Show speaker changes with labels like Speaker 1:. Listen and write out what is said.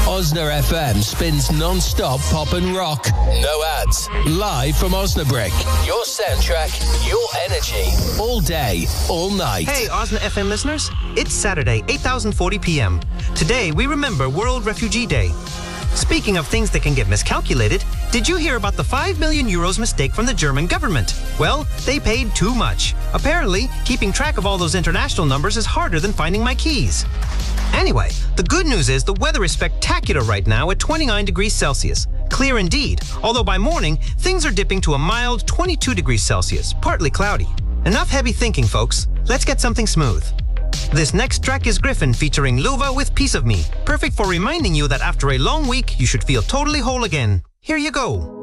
Speaker 1: Osna FM spins non-stop pop and rock. No ads. Live from Osnabrück. Your soundtrack, your energy. All day, all night.
Speaker 2: Hey, Osna FM listeners. It's Saturday, 8:40 p.m. Today, we remember World Refugee Day. Speaking of things that can get miscalculated, did you hear about the 5 million euros mistake from the German government? Well, they paid too much. Apparently, keeping track of all those international numbers is harder than finding my keys. Anyway, the good news is the weather is spectacular right now at 29 degrees Celsius. Clear indeed, although by morning, things are dipping to a mild 22 degrees Celsius, partly cloudy. Enough heavy thinking, folks. Let's get something smooth. This next track is Griffin featuring Luva with Piece of Me. Perfect for reminding you that after a long week, you should feel totally whole again. Here you go.